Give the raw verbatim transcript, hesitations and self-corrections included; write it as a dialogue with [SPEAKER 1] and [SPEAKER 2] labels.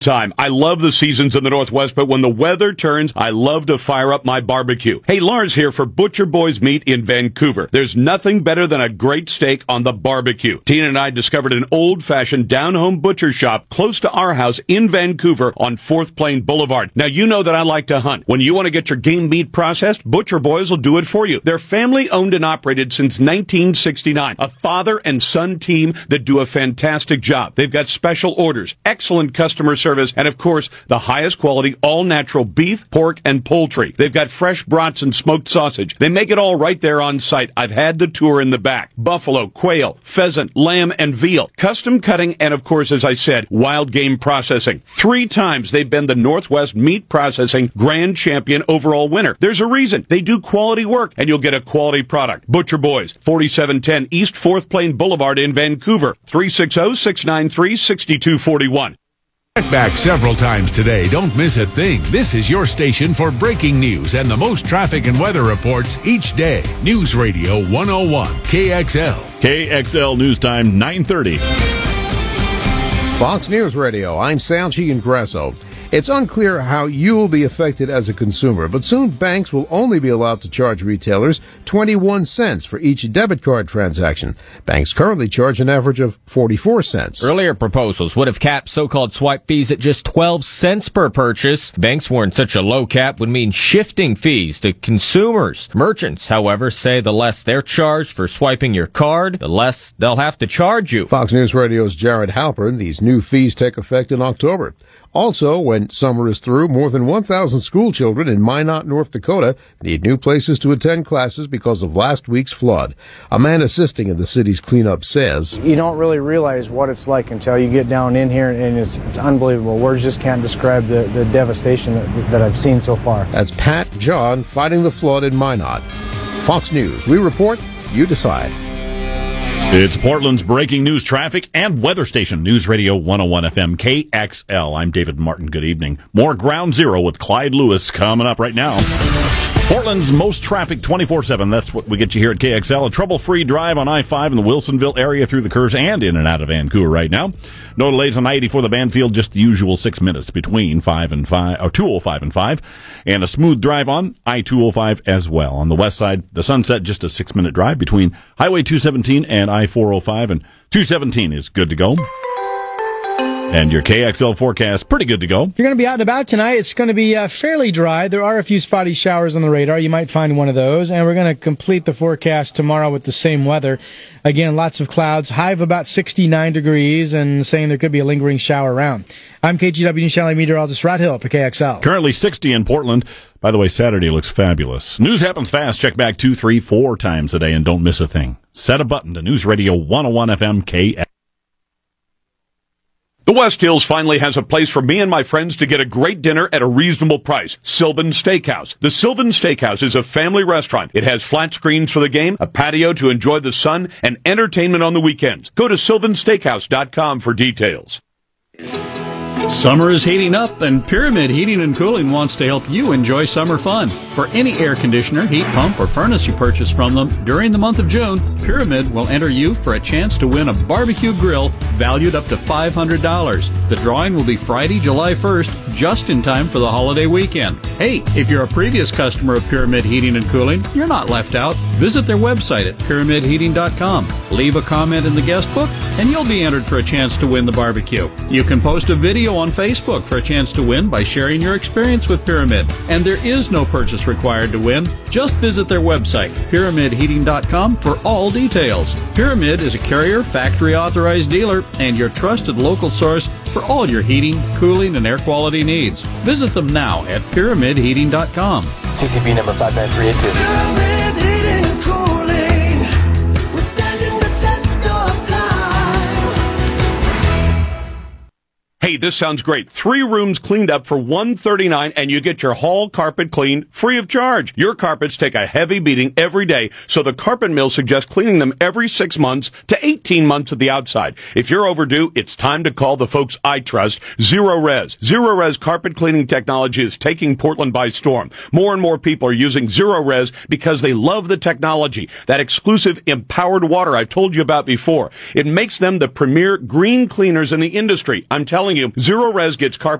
[SPEAKER 1] Time. I love the seasons in the Northwest, but when the weather turns, I love to fire up my barbecue. Hey, Lars here for Butcher Boys Meat in Vancouver. There's nothing better than a great steak on the barbecue. Tina and I discovered an old-fashioned down-home butcher shop close to our house in Vancouver on Fourth Plain Boulevard. Now, you know that I like to hunt. When you want to get your game meat processed, Butcher Boys will do it for you. They're family-owned and operated since nineteen sixty-nine. A father and son team that do a fantastic job. They've got special orders, excellent customer service, and, of course, the highest quality all-natural beef, pork, and poultry. They've got fresh brats and smoked sausage. They make it all right there on site. I've had the tour in the back. Buffalo, quail, pheasant, lamb, and veal. Custom cutting and, of course, as I said, wild game processing. Three times they've been the Northwest Meat Processing Grand Champion overall winner. There's a reason. They do quality work, and you'll get a quality product. Butcher Boys, forty-seven ten East Fourth Plain Boulevard in Vancouver. three six zero, six nine three, six two four one.
[SPEAKER 2] Check back several times today. Don't miss a thing. This is your station for breaking news and the most traffic and weather reports each day. News Radio one oh one, K X L.
[SPEAKER 3] K X L News Time, nine thirty.
[SPEAKER 4] Fox News Radio, I'm Salchi Ingresso. It's unclear how you will be affected as a consumer, but soon banks will only be allowed to charge retailers twenty-one cents for each debit card transaction. Banks currently charge an average of forty-four cents.
[SPEAKER 5] Earlier proposals would have capped so-called swipe fees at just twelve cents per purchase. Banks warned such a low cap would mean shifting fees to consumers. Merchants, however, say the less they're charged for swiping your card, the less they'll have to charge you.
[SPEAKER 4] Fox News Radio's Jared Halpern. These new fees take effect in October. Also, when summer is through, more than one thousand school children in Minot, North Dakota need new places to attend classes because of last week's flood. A man assisting in the city's cleanup says,
[SPEAKER 6] you don't really realize what it's like until you get down in here, and it's, it's unbelievable. Words just can't describe the, the devastation that, that I've seen so far.
[SPEAKER 4] That's Pat John fighting the flood in Minot. Fox News. We report, you decide.
[SPEAKER 3] It's Portland's breaking news, traffic, and weather station, News Radio one oh one F M K X L. I'm David Martin. Good evening. More Ground Zero with Clyde Lewis coming up right now. Portland's most traffic twenty-four seven. That's what we get you here at K X L. A trouble-free drive on I five in the Wilsonville area through the curves and in and out of Vancouver right now. No delays on I eighty-four, the Banfield, just the usual six minutes between five and five, or two oh five and five. And a smooth drive on I two oh five as well. On the west side, the Sunset, just a six-minute drive between Highway two seventeen and I four oh five, and two seventeen is good to go. And your K X L forecast, pretty good to go.
[SPEAKER 7] If you're going to be out and about tonight, it's going to be uh, fairly dry. There are a few spotty showers on the radar. You might find one of those. And we're going to complete the forecast tomorrow with the same weather. Again, lots of clouds, high of about sixty-nine degrees, and saying there could be a lingering shower around. I'm K G W News Channel meteorologist Rod Hill for K X L.
[SPEAKER 3] Currently sixty in Portland. By the way, Saturday looks fabulous. News happens fast. Check back two, three, four times a day and don't miss a thing. Set a button to News Radio one oh one F M K X L.
[SPEAKER 1] The West Hills finally has a place for me and my friends to get a great dinner at a reasonable price. Sylvan Steakhouse. The Sylvan Steakhouse is a family restaurant. It has flat screens for the game, a patio to enjoy the sun, and entertainment on the weekends. Go to sylvan steakhouse dot com for details.
[SPEAKER 8] Summer is heating up, and Pyramid Heating and Cooling wants to help you enjoy summer fun. For any air conditioner, heat pump, or furnace you purchase from them during the month of June, Pyramid will enter you for a chance to win a barbecue grill valued up to five hundred dollars. The drawing will be Friday, July first, just in time for the holiday weekend. Hey, if you're a previous customer of Pyramid Heating and Cooling, you're not left out. Visit their website at pyramid heating dot com. Leave a comment in the guest book, and you'll be entered for a chance to win the barbecue. You can post a video on Facebook for a chance to win by sharing your experience with Pyramid. And there is no purchase required to win. Just visit their website, pyramid heating dot com, for all details. Pyramid is a Carrier factory authorized dealer and your trusted local source for all your heating, cooling, and air quality needs. Visit them now at pyramid heating dot com.
[SPEAKER 9] C C B number five nine three eight two. Pyramid Heating and Cooling. We're standing the test of time.
[SPEAKER 1] Hey, this sounds great. Three rooms cleaned up for one hundred thirty-nine dollars, and you get your hall carpet cleaned free of charge. Your carpets take a heavy beating every day, so the Carpet Mill suggests cleaning them every six months to eighteen months at the outside. If you're overdue, it's time to call the folks I trust, Zero Res. Zero Res carpet cleaning technology is taking Portland by storm. More and more people are using Zero Res because they love the technology, that exclusive empowered water I've told you about before. It makes them the premier green cleaners in the industry. I'm telling you, you, Zero Res gets carpet